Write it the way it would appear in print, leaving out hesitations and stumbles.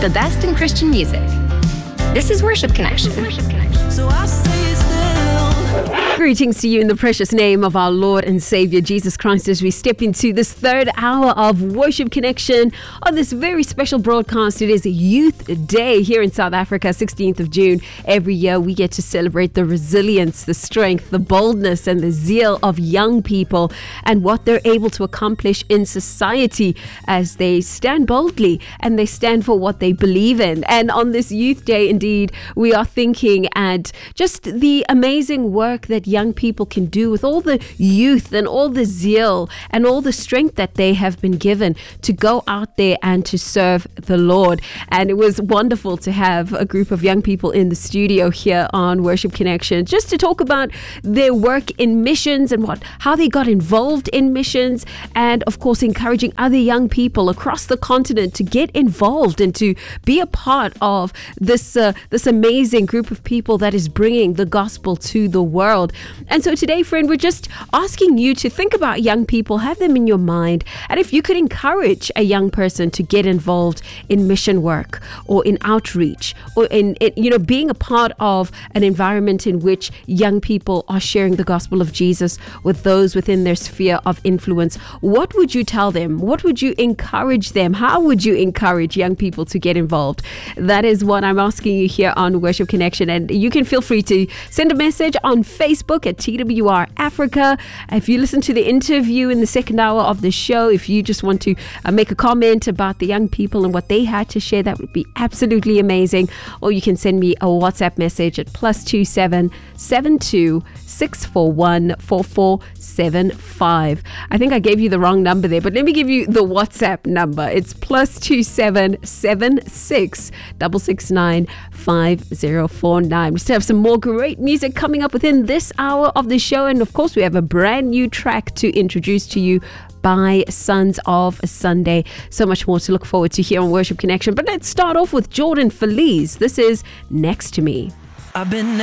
the best in Christian music. This is Worship Connection. So I say it still. Greetings to you in the precious name of our Lord and Savior Jesus Christ as we step into this third hour of Worship Connection on this very special broadcast. It is Youth Day here in South Africa, 16th of June. Every year we get to celebrate the resilience, the strength, the boldness and the zeal of young people and what they're able to accomplish in society as they stand boldly and they stand for what they believe in. And on this Youth Day, indeed, we are thinking at just the amazing work that young people can do with all the youth and all the zeal and all the strength that they have been given to go out there and to serve the Lord. And it was wonderful to have a group of young people in the studio here on Worship Connection just to talk about their work in missions and how they got involved in missions, and of course encouraging other young people across the continent to get involved and to be a part of this amazing group of people that is bringing the gospel to the world. And so today, friend, we're just asking you to think about young people, have them in your mind, and if you could encourage a young person to get involved in mission work or in outreach or in being a part of an environment in which young people are sharing the gospel of Jesus with those within their sphere of influence, what would you tell them? What would you encourage them? How would you encourage young people to get involved? That is what I'm asking you here on Worship Connection, and you can feel free to send a message on Facebook at TWR Africa. If you listen to the interview in the second hour of the show, if you just want to make a comment about the young people and what they had to share, that would be absolutely amazing. Or you can send me a WhatsApp message at +27 72 641 4475. I think I gave you the wrong number there, but let me give you the WhatsApp number. It's +27 76 669 5049. We still have some more great music coming up within this hour of the show, and of course we have a brand new track to introduce to you by Sons of Sunday. So much more to look forward to here on Worship Connection, but let's start off with Jordan Feliz. This is Next to Me. I've been